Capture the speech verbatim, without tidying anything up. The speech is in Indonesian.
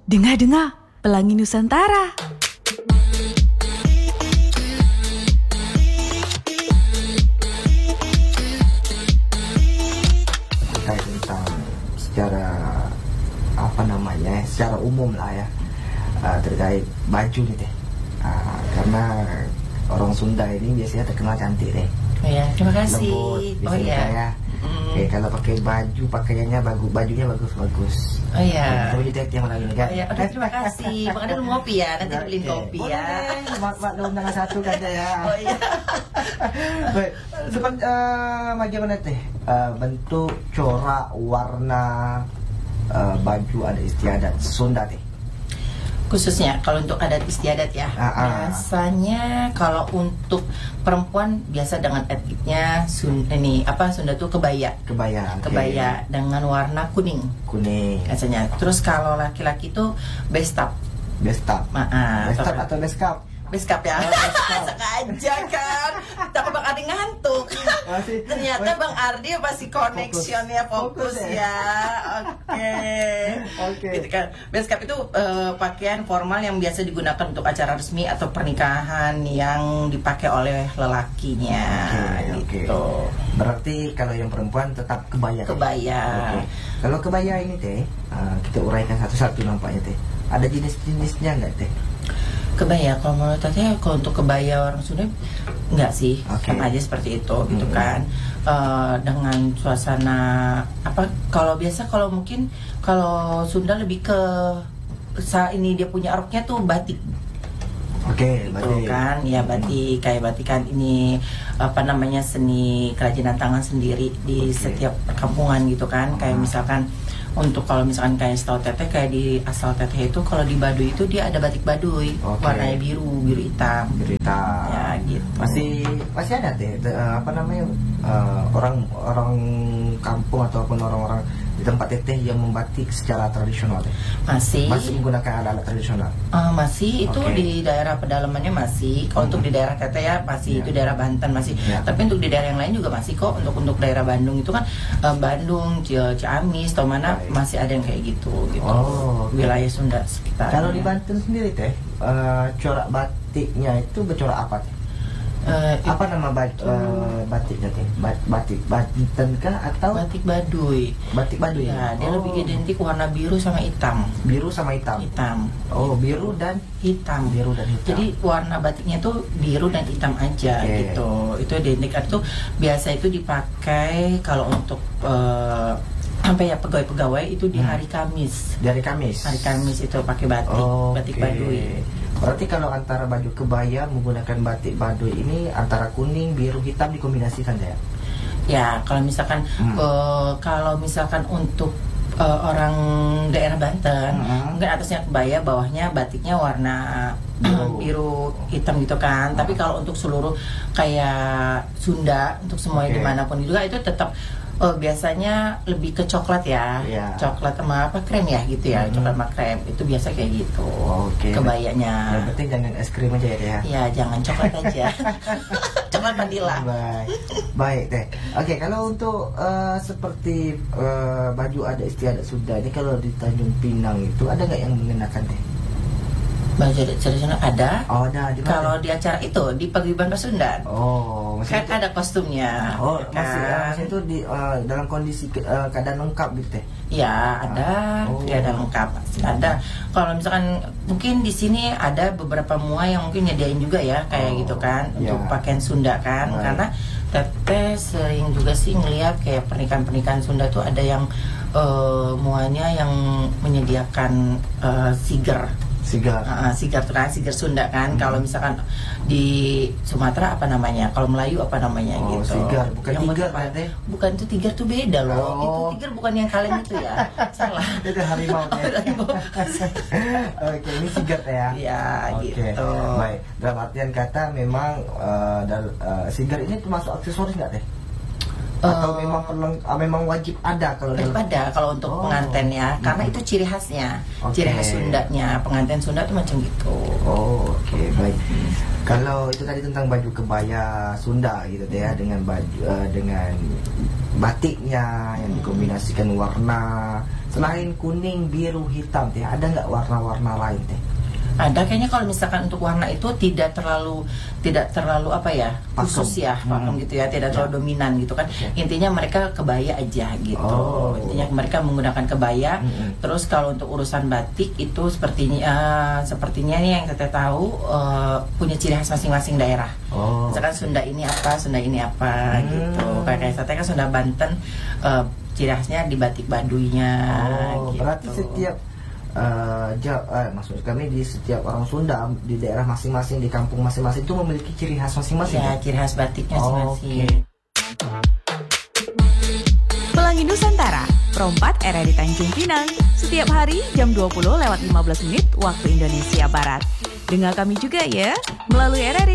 Dengar-dengar, Pelangi Nusantara. Terkait tentang secara apa namanya, secara umum lah ya, uh, terkait baju nih teh, uh, karena orang Sunda ini biasanya terkenal cantik deh. Oh ya, terima kasih. Lembut, oh ya. Ya. Mm. Oke, kalau pakai baju pakaiannya bagus, bajunya bagus-bagus. Oh ya. Coba kita yang lagi kan. Oh ya, aduh, terima kasih. Makanya dulu ngopi ya, nanti beliin kopi ya. Mak mak daun tangan satu kata ya. Oh iya. Baik, seperti uh, bagaimana teh uh, bentuk, corak, warna uh, baju adat istiadat Sunda teh? Khususnya kalau untuk adat istiadat ya, Ah, ah. biasanya kalau untuk perempuan biasa dengan etniknya Sun, ini apa Sunda tuh kebaya, Kebaya. oke. kebaya dengan warna kuning Kuning. biasanya. Terus kalau laki-laki tuh bestap, Bestap. maaf, Bestap atau beskap? beskap ya. Sengaja kan, tapi Bang Ardi ngantuk. Masih. Ternyata Bang Ardi pasti connectionnya fokus, Fokus ya. Oke. Oke. Gitu kan. Beskap itu eh, pakaian formal yang biasa digunakan untuk acara resmi atau pernikahan yang dipakai oleh lelakinya. Oke, gitu. oke. Berarti kalau yang perempuan tetap kebaya. teh? Kebaya. Oke. Kalau kebaya ini teh, uh, kita uraikan satu-satu nampaknya teh. Ada jenis-jenisnya nggak teh? Kebaya, kalau menurut Tete, kalau untuk kebaya orang Sunda enggak sih, Oke. sama aja seperti itu, gitu Mm-hmm. kan. Eh, dengan suasana apa? Kalau biasa, kalau mungkin kalau Sunda lebih ke sa ini dia punya roknya tuh batik, Oke, gitu batik. kan? Ya batik, kayak batikan ini apa namanya seni kerajinan tangan sendiri di Oke. setiap perkampungan gitu kan. Kayak Ah. misalkan untuk kalau misalkan kayak setahu Teteh kayak di asal Teteh itu kalau di Baduy itu dia ada batik Baduy, Oke. warnanya biru, biru hitam. Berita. Ya gitu. Masih masih ada teh, te- uh, apa namanya, uh, orang orang kampung ataupun orang-orang di tempat teteh yang membatik secara tradisional teh. Masih Masih menggunakan alat-alat tradisional. eh, masih itu Oke. di daerah pedalamannya masih. Kalau untuk di daerah Teteh ya masih, Ya. itu daerah Banten masih. Ya. Tapi untuk di daerah yang lain juga masih kok. Untuk untuk daerah Bandung itu kan eh, Bandung, Cia- Ciamis, atau mana Baik. masih ada yang kayak gitu gitu. Oh, oke. Wilayah Sunda sekitar. Kalau di Banten sendiri teh, uh, corak batiknya itu bercorak apa teh? Eh, Apa nama bat, uh, batiknya teh? Bat, batik Banten kah atau batik Baduy. batik Baduy? Ya, dia Oh, lebih identik warna biru sama hitam. biru sama hitam. Hitam. Oh, biru dan Hitam. biru dan hitam. Jadi warna batiknya tuh biru dan hitam aja. Oke. Gitu. Itu identik itu biasa itu dipakai kalau untuk eh, apa ya pegawai-pegawai itu di Hmm. hari Kamis. dari Kamis. Hari Kamis itu pakai batik, Oh, batik oke. Baduy. Berarti kalau antara baju kebaya menggunakan batik Baduy ini antara kuning, biru, hitam dikombinasikan ya? Ya, kalau misalkan Hmm. eh, kalau misalkan untuk eh, orang daerah Banten, Hmm. mungkin atasnya kebaya, bawahnya batiknya warna Biru. biru hitam gitu kan. Hmm. Tapi kalau untuk seluruh kayak Sunda, untuk semuanya Oke. dimanapun juga itu tetap eh, biasanya lebih ke coklat ya, Iya. coklat sama apa krem ya gitu ya, Hmm. coklat sama krem itu biasa kayak gitu. Oke. Kebayanya. Yang penting jangan es krim aja ya teh ya? Ya jangan coklat aja, coklat vanilla. Baik, baik teh. Oke, kalau untuk eh, seperti eh, baju adat istiadat Sunda ini kalau di Tanjung Pinang itu ada nggak yang mengenakan teh? Baju adat tradisional ada. Oh, ada di mana? Kalau di acara itu di Paguyuban Pasundan Oh, kan maksudnya ada kostumnya. Oh, kan? masih ya, maksudnya itu di eh, dalam kondisi ke- eh, keadaan lengkap gitu teh. Ya ada, Oh. ya ada lengkap pasti ada. Kalau misalkan mungkin di sini ada beberapa mua yang mungkin nyediain juga ya kayak Oh, gitu kan ya. untuk pakaian Sunda kan, Baik. karena Teteh sering juga sih ngelihat kayak pernikahan-pernikahan Sunda tuh ada yang eh, muanya yang menyediakan eh, siger. Sigar. Ah, sigar tuh kan, sigar Sunda kan. Hmm. Kalau misalkan di Sumatera apa namanya? Kalau Melayu apa namanya Oh, gitu? sigar, bukan Yang tigar, betul- Pak, Teh. Bukan, itu tigar tuh beda loh. Oh. Itu tigar bukan yang kalian itu ya. Salah. Itu harimau Oh, teh. harimau. Oke, ini sigar teh ya. Ya, Oke, gitu. baik. Dalam artian kata memang eh, dal- eh, sigar ini termasuk aksesoris nggak teh? Atau Eh, memang perlu, ah, memang wajib ada kalau dalam- Daripada kalau untuk Oh. pengantin ya, karena Hmm. itu ciri khasnya, Oke. ciri khas Sundanya. Pengantin Sunda tuh macam gitu. Oh, oke, baik. Kalau itu tadi tentang baju kebaya Sunda gitu teh ya, dengan baju eh, dengan batiknya yang dikombinasikan warna Selain kuning, biru, hitam teh, ada nggak warna-warna lain teh? Ada kayaknya kalau misalkan untuk warna itu tidak terlalu tidak terlalu apa ya khusus ya pakem Hmm. gitu ya, tidak terlalu Ya. dominan gitu kan. Oke. Intinya mereka kebaya aja gitu. Oh. Intinya mereka menggunakan kebaya. Hmm. Terus kalau untuk urusan batik itu sepertinya eh, sepertinya nih yang kita tahu eh, punya ciri khas masing-masing daerah. Oh. Misalkan Sunda ini apa, Sunda ini apa Hmm. gitu. Kayak saya kan Sunda Banten eh, ciri khasnya di batik Baduynya. Oh, gitu. berarti setiap eh, ja- eh, maksud kami di setiap orang Sunda di daerah masing-masing, di kampung masing-masing itu memiliki ciri khas masing-masing. ya ciri khas batiknya Oh, masing-masing. Pelangi Nusantara, perempat era di Tanjung Pinang. Setiap hari jam dua puluh lewat lima belas menit waktu Indonesia Barat. Dengar kami juga ya melalui R R I